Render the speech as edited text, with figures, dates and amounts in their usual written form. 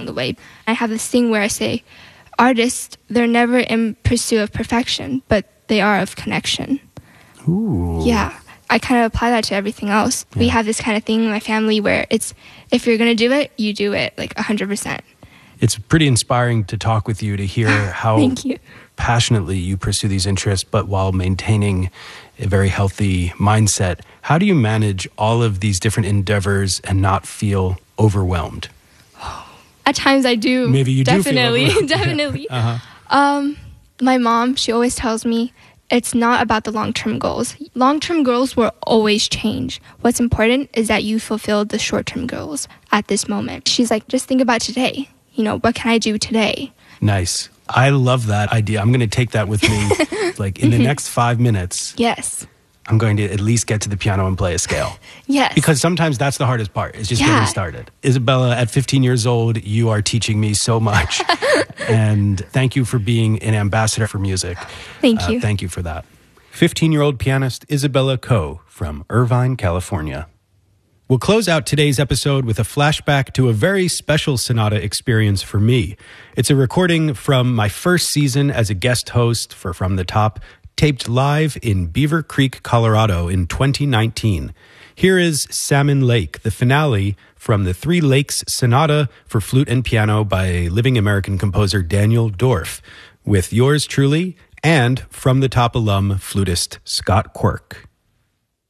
along the way. I have this thing where I say, artists, they're never in pursuit of perfection, but they are of connection. Ooh. Yeah. I kind of apply that to everything else. Yeah. We have this kind of thing in my family where it's, if you're going to do it, you do it, like 100%. It's pretty inspiring to talk with you, to hear how Thank you. passionately you pursue these interests, but while maintaining a very healthy mindset. How do you manage all of these different endeavors and not feel overwhelmed? At times I do. Maybe you definitely, do feel overwhelmed. definitely. Uh-huh. My mom, she always tells me it's not about the long-term goals. Long-term goals will always change. What's important is that you fulfill the short-term goals at this moment. She's like, just think about today. You know, what can I do today? Nice. I love that idea. I'm going to take that with me. Like in the next 5 minutes. Yes. I'm going to at least get to the piano and play a scale. Yes. Because sometimes that's the hardest part, is just getting started. Isabella, at 15 years old, you are teaching me so much. And thank you for being an ambassador for music. Thank you. Thank you for that. 15-year-old pianist Isabella Ko from Irvine, California. We'll close out today's episode with a flashback to a very special Sonata experience for me. It's a recording from my first season as a guest host for From the Top, taped live in Beaver Creek, Colorado in 2019. Here is Salmon Lake, the finale from the Three Lakes Sonata for flute and piano by living American composer Daniel Dorff, with yours truly and From the Top alum flutist Scott Quirk.